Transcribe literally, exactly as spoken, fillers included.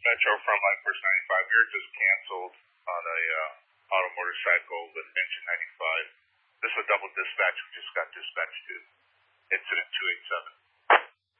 Metro from Life Force ninety-five. We were just canceled on a uh, auto motorcycle with engine ninety-five. This is a double dispatch. We just got dispatched to incident two eight seven.